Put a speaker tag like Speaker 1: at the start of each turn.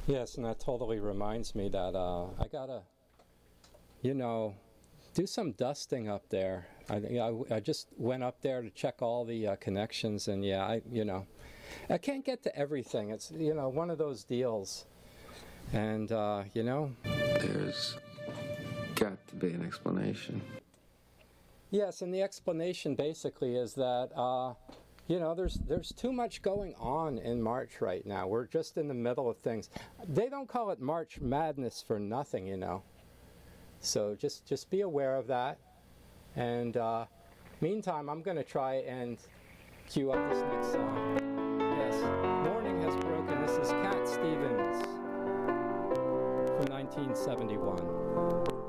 Speaker 1: Yes, and that totally reminds me that I gotta, you know, do some dusting up there. I just went up there to check all the connections, and yeah, I can't get to everything. It's one of those deals, and
Speaker 2: There's got to be an explanation.
Speaker 1: Yes, and the explanation basically is that there's too much going on in March right now. We're just in the middle of things. They don't call it March Madness for nothing, So just be aware of that. And meantime, I'm going to try and cue up this next song. Yes, Morning Has Broken. This is Cat Stevens from 1971.